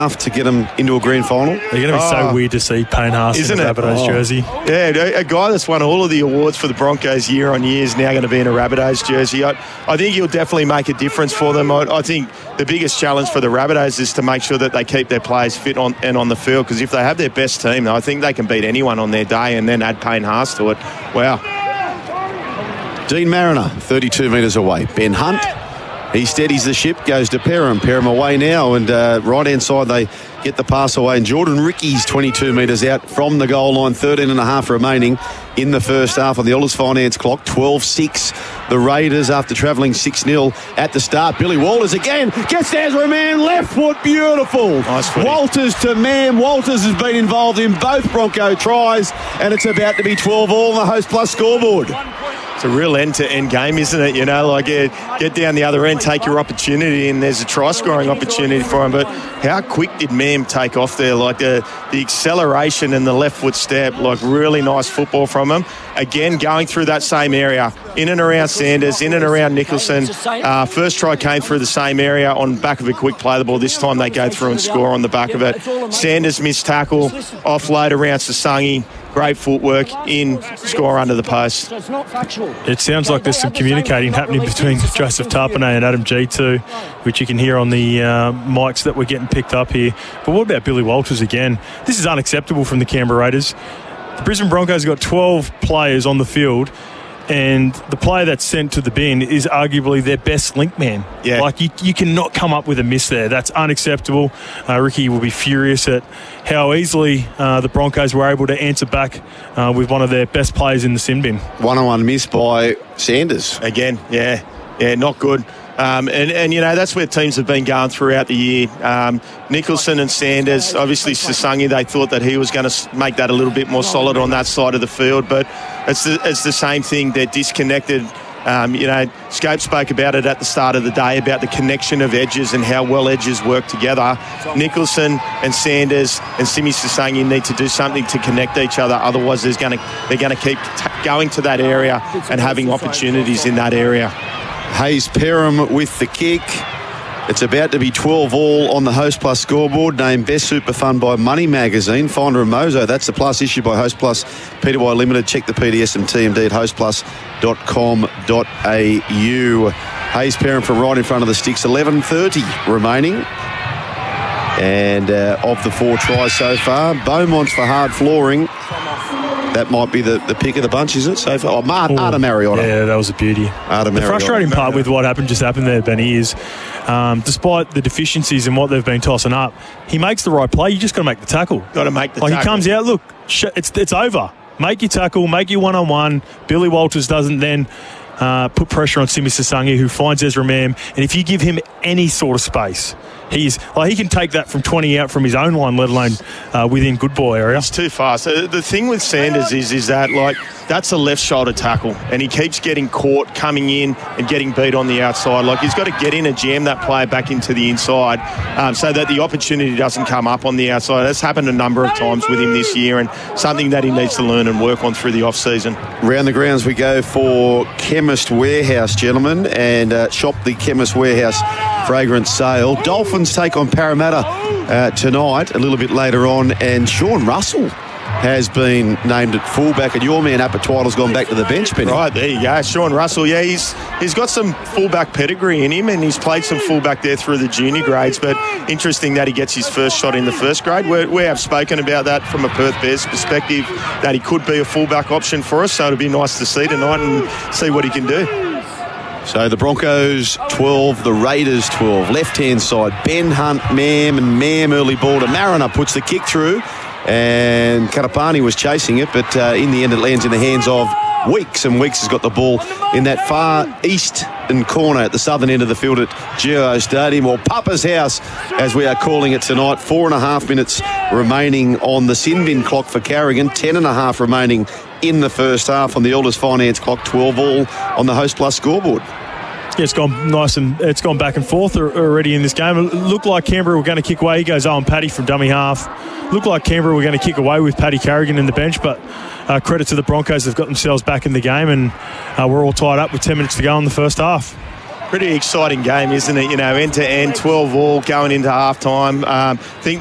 enough to get them into a grand final? They're going to be so weird to see Payne Haas in a Rabbitohs jersey. Yeah, a guy that's won all of the awards for the Broncos year on year is now going to be in a Rabbitohs jersey. I think he'll definitely make a difference for them. I think the biggest challenge for the Rabbitohs is to make sure that they keep their players fit on the field, because if they have their best team, I think they can beat anyone on their day, and then add Payne Haas to it. Wow. Dean Mariner, 32 metres away. Ben Hunt, he steadies the ship, goes to Perham. Perham away now, and right-hand side they get the pass away. And Jordan Ricky's 22 metres out from the goal line, 13 and a half remaining in the first half on the Elders Finance clock. 12-6. The Raiders, after travelling 6-0 at the start. Billy Walters again gets Ezra Mam, left foot, beautiful. Nice. Walters to Mam. Walters has been involved in both Bronco tries, and it's about to be 12-all on the Host Plus scoreboard. It's a real end-to-end game, isn't it? You know, like get down the other end, take your opportunity, and there's a try-scoring opportunity for him. But how quick did Mam take off there? Like the acceleration and the left foot step, like really nice football from him. Again, going through that same area, in and around Sanders, in and around Nicholson. First try came through the same area on back of a quick play the ball. This time they go through and score on the back of it. Sanders missed tackle, offload around Sasangi. Great footwork in, score under the post. It sounds like there's some communicating happening between Joseph Tarpanay and Adam G2, which you can hear on the mics that we're getting picked up here. But what about Billy Walters again? This is unacceptable from the Canberra Raiders. The Brisbane Broncos have got 12 players on the field, and the player that's sent to the bin is arguably their best link man. Yeah. Like, you cannot come up with a miss there. That's unacceptable. Ricky will be furious at how easily the Broncos were able to answer back with one of their best players in the sin bin. 1-on-1 miss by Sanders. Again, yeah, not good. And you know, that's where teams have been going throughout the year. Nicholson and Sanders, obviously Sasangi, they thought that he was going to make that a little bit more solid on that side of the field, but it's the same thing. They're disconnected. You know, Scope spoke about it at the start of the day, about the connection of edges and how well edges work together. Nicholson and Sanders and Simi Sasangi need to do something to connect each other. Otherwise, they're going to keep going to that area and having opportunities in that area. Hayes Perham with the kick. It's about to be 12-all on the Host Plus scoreboard, named Best Super Fun by Money Magazine. Finder and Mozo, that's the plus issued by Host Plus Peter White Limited. Check the PDS and TMD at hostplus.com.au. Hayes Perham from right in front of the sticks, 11:30 remaining. And of the 4 tries so far, Beaumont's for hard flooring. That might be the pick of the bunch, is it, so far? Arda Mariota. Yeah, that was a beauty. The frustrating part with what happened there, Benny, is despite the deficiencies in what they've been tossing up, he makes the right play. You just got to make the tackle. Got to make the tackle. He comes out, look, it's over. Make your tackle, make your one-on-one. Billy Walters doesn't then put pressure on Simi Sasangi, who finds Ezra Mam, and if you give him any sort of space, he can take that from 20 out from his own line, let alone within good ball area. It's too fast. The thing with Sanders is that, like, that's a left shoulder tackle, and he keeps getting caught coming in and getting beat on the outside. Like, he's got to get in and jam that player back into the inside so that the opportunity doesn't come up on the outside. That's happened a number of times with him this year, and something that he needs to learn and work on through the off-season. Round the grounds we go for Chemist Warehouse, gentlemen, and shop the Chemist Warehouse fragrance sale. Dolphins take on Parramatta tonight, a little bit later on, and Sean Russell has been named at fullback, and your man Apatwitle's gone back to the bench, Benny. Right, there you go. Sean Russell, yeah, he's got some fullback pedigree in him, and he's played some fullback there through the junior grades, but interesting that he gets his first shot in the first grade. We have spoken about that from a Perth Bears perspective, that he could be a fullback option for us, so it'll be nice to see tonight and see what he can do. So the Broncos 12, the Raiders 12. Left-hand side, Ben Hunt, Mam, and Mam early ball to Mariner, puts the kick through, and Karapani was chasing it, but in the end it lands in the hands of Weeks, and Weeks has got the ball in that far eastern corner at the southern end of the field at Geo Stadium, or Papa's House as we are calling it tonight. 4.5 minutes remaining on the sin bin clock for Carrigan, 10.5 remaining in the first half on the Elders Finance clock, 12-all on the Host Plus scoreboard. Yeah, it's gone nice, and it's gone back and forth already in this game. It looked like Canberra were going to kick away. He goes Owen Paddy from dummy half. Looked like Canberra were going to kick away with Paddy Carrigan in the bench, but credit to the Broncos, they've got themselves back in the game, and we're all tied up with 10 minutes to go in the first half. Pretty exciting game, isn't it? You know, end to end, 12 all going into half time. Think